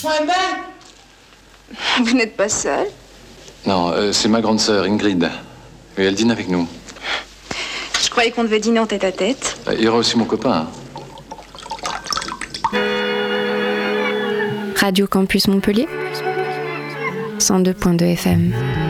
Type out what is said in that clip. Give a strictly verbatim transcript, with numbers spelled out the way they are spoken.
Swanman! Vous n'êtes pas seul? Non, euh, c'est ma grande sœur, Ingrid. Et elle dîne avec nous. Je croyais qu'on devait dîner en tête à tête. Il y aura aussi mon copain. Radio Campus Montpellier, cent deux point deux F M.